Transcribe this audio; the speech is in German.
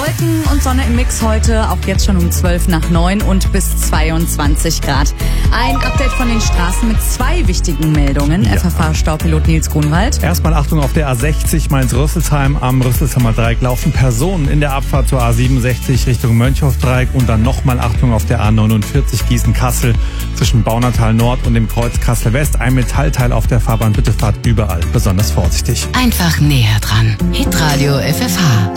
Wolken und Sonne im Mix heute, auch jetzt schon um 12:09 und bis 22 Grad. Ein Update von den Straßen mit 2 wichtigen Meldungen. Ja. FFH-Staupilot Nils Grunwald. Erstmal Achtung auf der A60 Mainz-Rüsselsheim. Am Rüsselsheimer Dreieck laufen Personen in der Abfahrt zur A67 Richtung Mönchhof-Dreieck und dann nochmal Achtung auf der A49 Gießen-Kassel zwischen Baunatal Nord und dem Kreuz Kassel-West. Ein Metallteil auf der Fahrbahn, bitte fahrt überall besonders vorsichtig. Einfach näher dran. Hitradio FFH.